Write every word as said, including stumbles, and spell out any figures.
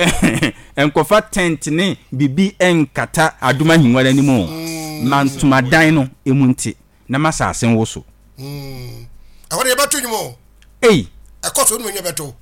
enkofa tent ne bibi enkata aduma hinwara ni mu mantuma dan no emunti na masasen wo so mm awon e batu nyimo ei akoso no nyebeto